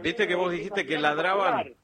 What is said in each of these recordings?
Viste que vos dijiste que ladraban,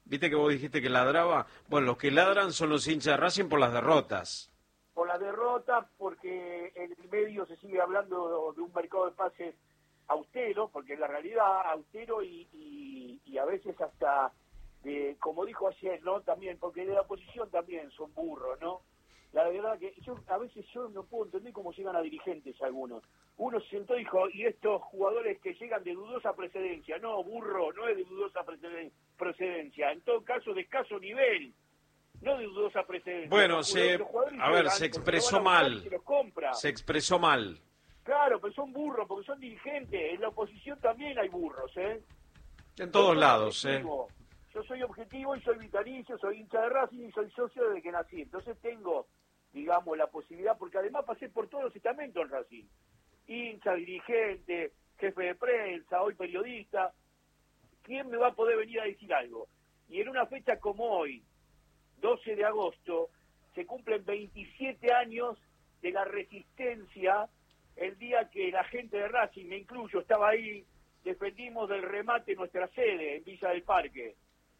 bueno, los que ladran son los hinchas de Racing por las derrotas. Por las derrotas, porque en el medio se sigue hablando de un mercado de pases austero, porque en la realidad austero y a veces hasta, como dijo ayer, ¿no? También, porque de la oposición también son burros, ¿no? La verdad que a veces yo no puedo entender cómo llegan a dirigentes algunos. Uno se sentó y dijo, y estos jugadores que llegan de dudosa precedencia. No, burro, no es de dudosa precedencia. En todo caso, de escaso nivel. No de dudosa precedencia. Bueno, se expresó mal. Se expresó mal. Claro, pero son burros, porque son dirigentes. En la oposición también hay burros, ¿eh? En todos lados, ¿eh? Yo soy objetivo y soy vitalicio, soy hincha de Racing y soy socio desde que nací. Entonces tengo, digamos, la posibilidad, porque además pasé por todos los estamentos en Racing. Hincha, dirigente, jefe de prensa, hoy periodista. ¿Quién me va a poder venir a decir algo? Y en una fecha como hoy, 12 de agosto, se cumplen 27 años de la resistencia, el día que la gente de Racing, me incluyo, estaba ahí, defendimos del remate nuestra sede en Villa del Parque.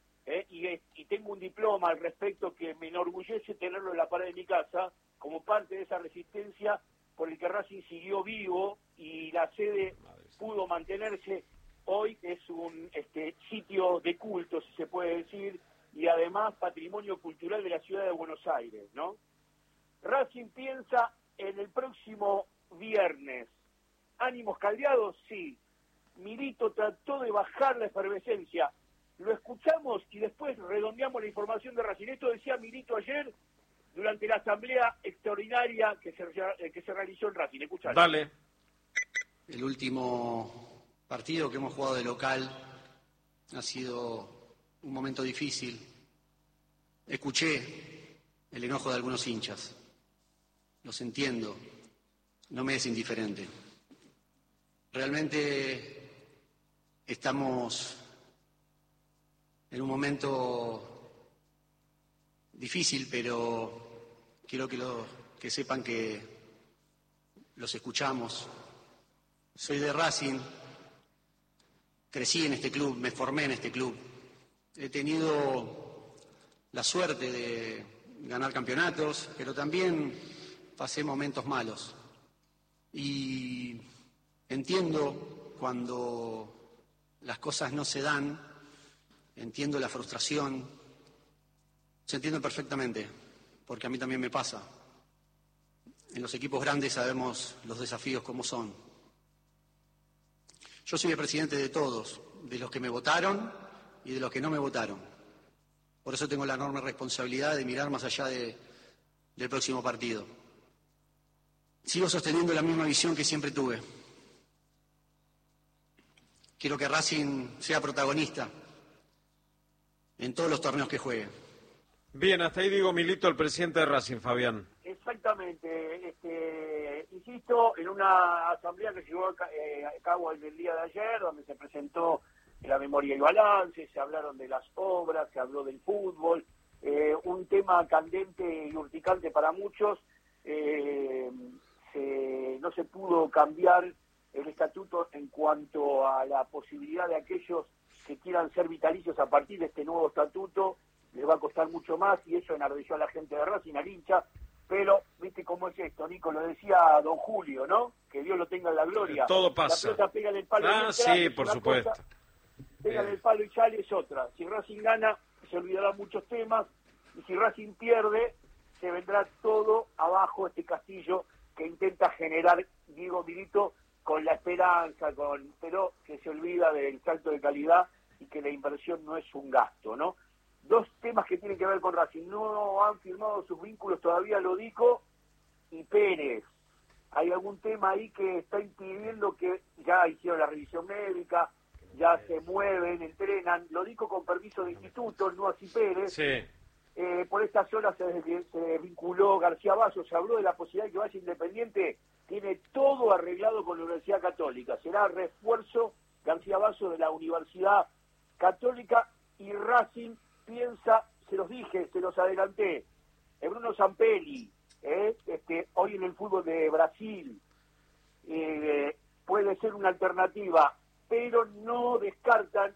Y tengo un diploma al respecto que me enorgullece tenerlo en la pared de mi casa, como parte de esa resistencia por el que Racing siguió vivo y la sede pudo mantenerse. Hoy es un sitio de culto, si se puede decir, y además patrimonio cultural de la ciudad de Buenos Aires, ¿no? Racing piensa en el próximo viernes. ¿Ánimos caldeados? Sí. Milito trató de bajar la efervescencia. Lo escuchamos y después redondeamos la información de Racing. Esto decía Milito ayer durante la asamblea extraordinaria que se realizó en Racing. Escuchalo. Dale. El último partido que hemos jugado de local ha sido un momento difícil. Escuché el enojo de algunos hinchas. Los entiendo. No me es indiferente. Realmente estamos en un momento difícil, pero quiero que sepan que los escuchamos. Soy de Racing, crecí en este club, me formé en este club. He tenido la suerte de ganar campeonatos, pero también pasé momentos malos. Y entiendo cuando las cosas no se dan, entiendo la frustración, se entiende perfectamente, porque a mí también me pasa. En los equipos grandes sabemos los desafíos como son. Yo soy el presidente de todos, de los que me votaron y de los que no me votaron. Por eso tengo la enorme responsabilidad de mirar más allá del próximo partido. Sigo sosteniendo la misma visión que siempre tuve. Quiero que Racing sea protagonista en todos los torneos que juegue. Bien, hasta ahí digo Milito, el presidente de Racing, Fabián. Exactamente. Insisto, en una asamblea que llevó a cabo el día de ayer, donde se presentó la memoria y balance, se hablaron de las obras, se habló del fútbol, un tema candente y urticante para muchos. No se pudo cambiar el estatuto en cuanto a la posibilidad de aquellos que quieran ser vitalicios a partir de este nuevo estatuto. Les va a costar mucho más y eso enardeció a la gente de Racing, al hincha. Pero, ¿viste cómo es esto, Nico? Lo decía don Julio, ¿no? Que Dios lo tenga en la gloria. Todo pasa. La pelota pega en el palo. Sí, por supuesto. Cosa, pega en el palo y sale es otra. Si Racing gana, se olvidarán muchos temas. Y si Racing pierde, se vendrá todo abajo este castillo que intenta generar Diego Milito con la esperanza, pero que se olvida del salto de calidad y que la inversión no es un gasto, ¿no? Dos temas que tienen que ver con Racing. No han firmado sus vínculos todavía Lodico y Pérez. Hay algún tema ahí que está impidiendo que ya hicieron la revisión médica, ya se mueven, entrenan. Lodico con permiso de instituto, no así Pérez. Sí. Por estas horas se vinculó García Basso, se habló de la posibilidad de que vaya Independiente. Tiene todo arreglado con la Universidad Católica. Será refuerzo García Basso de la Universidad Católica y Racing piensa, se los dije, se los adelanté, Bruno Zampelli, hoy en el fútbol de Brasil, puede ser una alternativa, pero no descartan, y es más,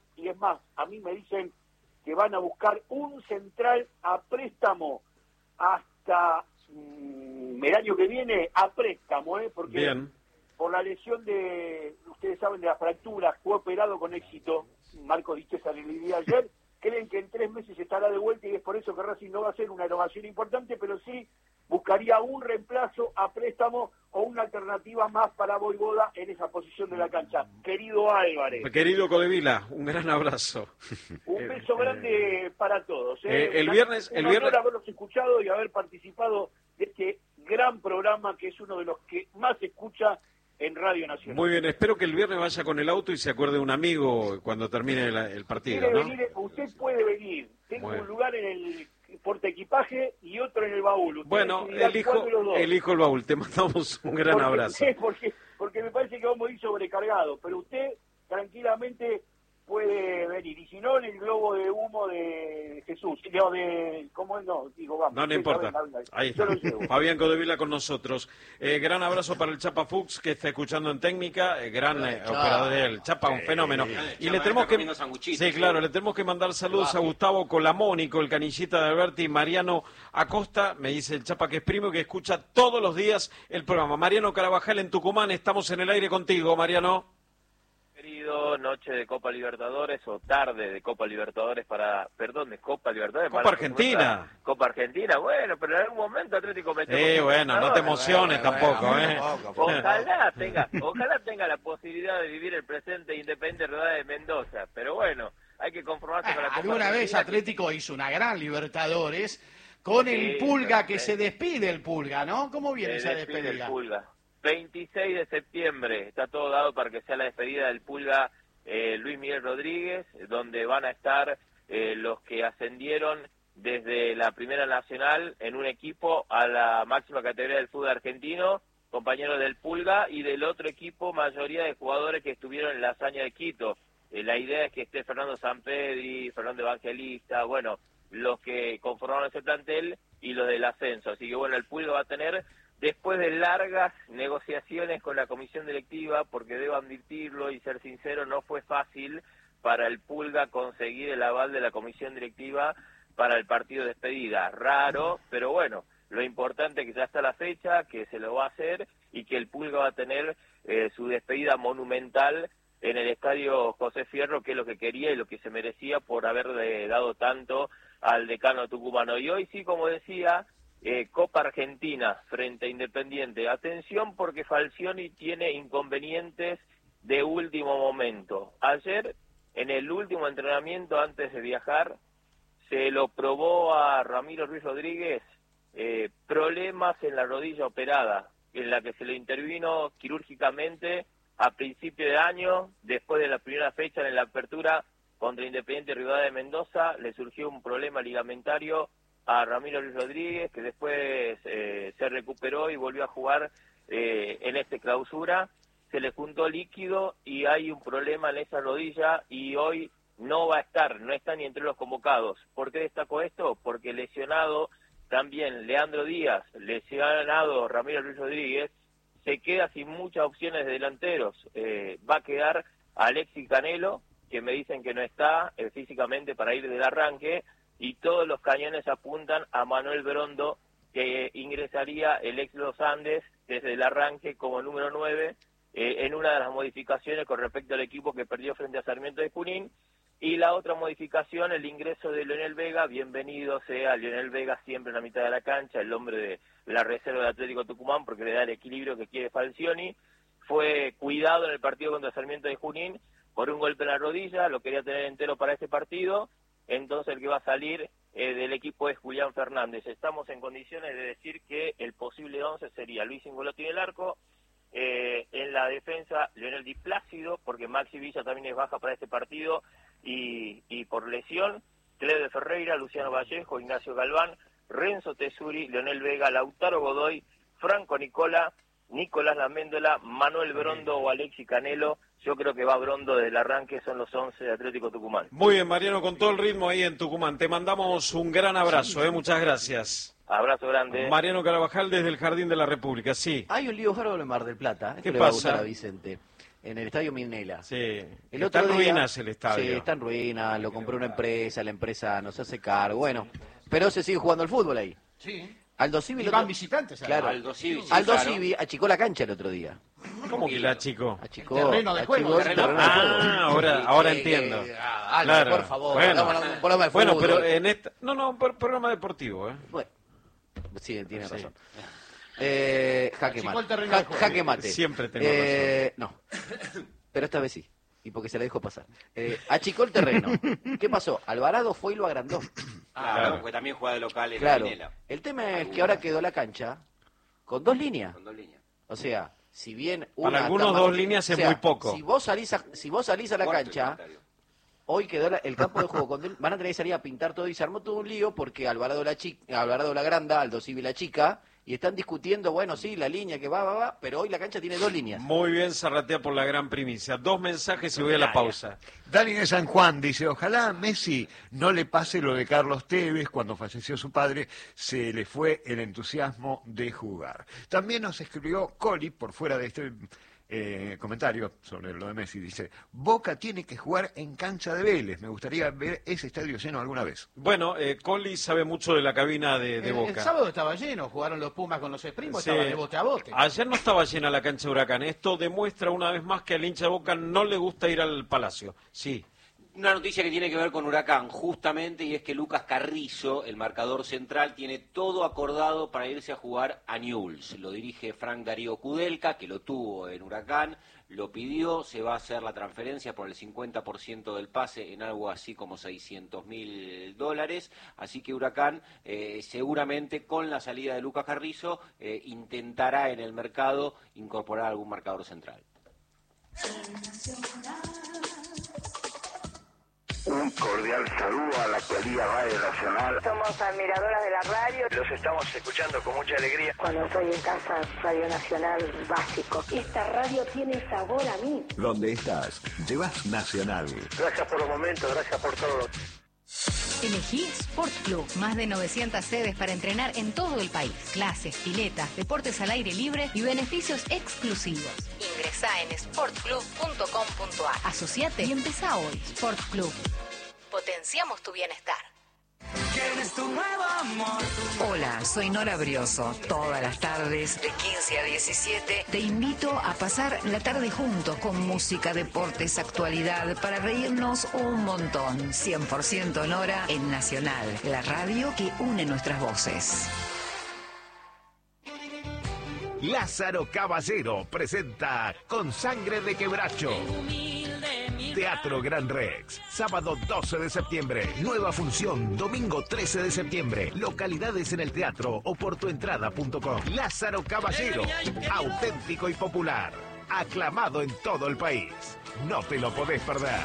más, a mí me dicen que van a buscar un central a préstamo hasta el año que viene, a préstamo, porque Bien. por la lesión ustedes saben, de la fractura, fue operado con éxito, Marco Di César el día de ayer, creen que en 3 meses estará de vuelta y es por eso que Racing no va a hacer una erogación importante, pero sí buscaría un reemplazo a préstamo o una alternativa más para Voivoda en esa posición de la cancha. Querido Álvarez. Querido Codevila, un gran abrazo. Un beso grande para todos. El viernes... Un honor haberlos escuchado y haber participado de este gran programa que es uno de los que más se escucha en Radio Nacional. Muy bien, espero que el viernes vaya con el auto y se acuerde de un amigo cuando termine el partido, ¿no? Usted puede venir. Tengo un lugar en el portaequipaje y otro en el baúl. Bueno, elijo el baúl. Te mandamos un gran abrazo. Porque me parece que vamos a ir sobrecargados, pero usted tranquilamente puede venir. Y si no, en el globo de humo de Jesús. ¿Cómo es? No, digo, vamos. No importa. Ahí está. Fabián Codevila con nosotros. Gran abrazo para el Chapa Fuchs, que está escuchando en técnica. Gran operador del Chapa, un fenómeno. Y le tenemos que... Sí, claro, le tenemos que mandar saludos a Gustavo Colamónico, el canillita de Alberti, Mariano Acosta, me dice el Chapa que es primo, que escucha todos los días el programa. Mariano Carabajal en Tucumán, estamos en el aire contigo, Mariano. Noche de Copa Libertadores o tarde de Copa Libertadores de Copa Libertadores. Copa Argentina. Copa Argentina, bueno, pero en algún momento Atlético bueno, no te emociones tampoco, Ojalá tenga la posibilidad de vivir el presente Independiente Rivadavia de Mendoza, pero bueno, hay que conformarse con la Copa Alguna vez Atlético hizo una gran Libertadores con el Pulga, que se despide el Pulga, ¿no? ¿Cómo viene esa despedida? El Pulga. 26 de septiembre, está todo dado para que sea la despedida del Pulga Luis Miguel Rodríguez, donde van a estar los que ascendieron desde la Primera Nacional en un equipo a la máxima categoría del fútbol argentino, compañeros del Pulga, y del otro equipo mayoría de jugadores que estuvieron en la hazaña de Quito. La idea es que esté Fernando Sampedri, Fernando Evangelista, bueno, los que conformaron ese plantel y los del ascenso. Así que bueno, el Pulga va a tener... Después de largas negociaciones con la comisión directiva, porque debo admitirlo y ser sincero, no fue fácil para el Pulga conseguir el aval de la comisión directiva para el partido de despedida. Raro, pero bueno, lo importante es que ya está la fecha, que se lo va a hacer y que el Pulga va a tener su despedida monumental en el estadio José Fierro, que es lo que quería y lo que se merecía por haberle dado tanto al decano tucumano. Y hoy sí, como decía... Copa Argentina frente a Independiente. Atención porque Falcioni tiene inconvenientes de último momento. Ayer, en el último entrenamiento antes de viajar, se lo probó a Ramiro Ruiz Rodríguez problemas en la rodilla operada, en la que se le intervino quirúrgicamente a principio de año, después de la primera fecha en la apertura contra Independiente Rivadavia de Mendoza, le surgió un problema ligamentario a Ramiro Luis Rodríguez, que después se recuperó y volvió a jugar en esta clausura. Se le juntó líquido y hay un problema en esa rodilla y hoy no va a estar, no está ni entre los convocados. ¿Por qué destaco esto? Porque lesionado también Leandro Díaz, lesionado Ramiro Luis Rodríguez, se queda sin muchas opciones de delanteros. Va a quedar Alexis Canelo, que me dicen que no está físicamente para ir del arranque, y todos los cañones apuntan a Manuel Brondo, que ingresaría el ex Los Andes desde el arranque como número 9 en una de las modificaciones con respecto al equipo que perdió frente a Sarmiento de Junín. Y la otra modificación, el ingreso de Leonel Vega. Bienvenido sea Leonel Vega siempre en la mitad de la cancha, el hombre de la reserva de Atlético Tucumán, porque le da el equilibrio que quiere Falcioni. Fue cuidado en el partido contra Sarmiento de Junín por un golpe en la rodilla, lo quería tener entero para este partido. Entonces el que va a salir del equipo es Julián Fernández. Estamos en condiciones de decir que el posible 11 sería Luis Ingolotti en el arco, en la defensa Leonel Di Plácido, porque Maxi Villa también es baja para este partido y por lesión, Cleber Ferreira, Luciano Vallejo, Ignacio Galván, Renzo Tesuri, Leonel Vega, Lautaro Godoy, Franco Nicola, Nicolás Laméndola, Manuel Brondo o Alexis Canelo. Yo creo que va Brondo desde el arranque, son los 11 de Atlético Tucumán. Muy bien, Mariano, con todo el ritmo ahí en Tucumán. Te mandamos un gran abrazo, muchas gracias. Abrazo grande. Mariano Carabajal desde el Jardín de la República, sí. Hay un lío bárbaro en Mar del Plata. ¿Qué le pasa? Va a gustar a Vicente. en el Estadio Minela. Sí, El está otro en día, ruinas el estadio. Sí, está en ruinas, lo compró una empresa, la empresa nos hace cargo, bueno, pero se sigue jugando al fútbol ahí. Sí. Aldo Civi... Y van visitantes. Claro, Aldo Civi, sí, Aldo claro. Civi achicó la cancha el otro día. ¿Cómo que la chico? Achicó, Terreno de juego, achicó el terreno- terreno de juego. Ahora entiendo. Aldo, Claro. por favor, Bueno. hagamos un programa de Bueno, fútbol. pero en esta... No, programa deportivo, ¿eh? Bueno, sí, tiene Sí. razón. Jaque Achicó mate. el terreno de juego. Jaque mate. Siempre tengo razón. No, pero esta vez sí. Y porque se la dejó pasar. Achicó el terreno. ¿Qué pasó? Alvarado fue y lo agrandó. Claro, porque también juega de local en Claro. Minela. El tema es que ahora quedó la cancha con 2 líneas. Con 2 líneas. O sea, si bien Para algunos 2 líneas es muy poco. Si vos salís a la Cuarto cancha, inventario. hoy quedó el campo de juego con van a tener que salir a pintar todo y se armó todo un lío porque Alvarado la granda, Aldo Civi la chica, y están discutiendo, bueno, sí, la línea que va, pero hoy la cancha tiene 2 líneas. Muy bien, Zarratea, por la gran primicia. 2 mensajes y voy a la pausa. Dani de San Juan dice, ojalá a Messi no le pase lo de Carlos Tevez, cuando falleció su padre, se le fue el entusiasmo de jugar. También nos escribió Coli, por fuera de este comentario sobre lo de Messi, dice, Boca tiene que jugar en cancha de Vélez, me gustaría ver ese estadio lleno alguna vez. Bueno, Coli sabe mucho de la cabina de El Boca. sábado estaba lleno, jugaron los Pumas con los Primos, Sí. estaban de bote a bote. Ayer no estaba llena la cancha de Huracán. Esto demuestra una vez más que al hincha de Boca no le gusta ir al Palacio. Sí. Una noticia que tiene que ver con Huracán, justamente, y es que Lucas Carrizo, el marcador central, tiene todo acordado para irse a jugar a Newell's. Lo dirige Frank Darío Kudelka, que lo tuvo en Huracán, lo pidió, se va a hacer la transferencia por el 50% del pase en algo así como $600.000. Así que Huracán, seguramente con la salida de Lucas Carrizo, intentará en el mercado incorporar algún marcador central. Un cordial saludo a la querida Radio Nacional. Somos admiradoras de la radio. Los estamos escuchando con mucha alegría. Cuando estoy en casa, Radio Nacional básico. Esta radio tiene sabor a mí. ¿Dónde estás? Llevas Nacional. Gracias por los momentos, gracias por todo. Elegí Sport Club, más de 900 sedes para entrenar en todo el país. Clases, piletas, deportes al aire libre y beneficios exclusivos. Ingresá en sportclub.com.ar. Asociate y empezá hoy. Sport Club. Potenciamos tu bienestar. Hola, soy Nora Brioso. Todas las tardes, de 15 a 17, te invito a pasar la tarde juntos con música, deportes, actualidad, para reírnos un montón. 100% Nora en Nacional, la radio que une nuestras voces. Lázaro Caballero presenta Con Sangre de Quebracho. Teatro Gran Rex, sábado 12 de septiembre, nueva función, domingo 13 de septiembre, localidades en el teatro o por tuentrada.com. Lázaro Caballero, auténtico y popular, aclamado en todo el país. No te lo podés perder.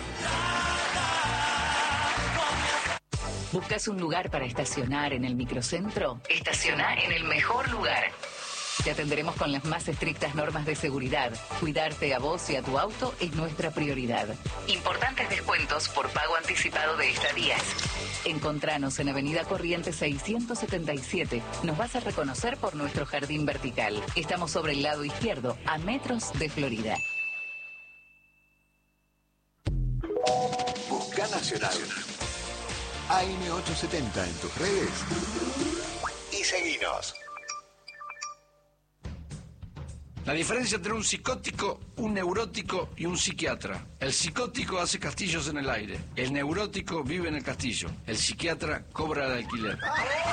¿Buscas un lugar para estacionar en el microcentro? Estaciona en el mejor lugar. Te atenderemos con las más estrictas normas de seguridad. Cuidarte a vos y a tu auto es nuestra prioridad. Importantes descuentos por pago anticipado de estadías. Encontranos en Avenida Corrientes 677. Nos vas a reconocer por nuestro jardín vertical. Estamos sobre el lado izquierdo, a metros de Florida. Busca Nacional. AM870 en tus redes. Y seguinos. La diferencia entre un psicótico, un neurótico y un psiquiatra. El psicótico hace castillos en el aire. El neurótico vive en el castillo. El psiquiatra cobra el alquiler.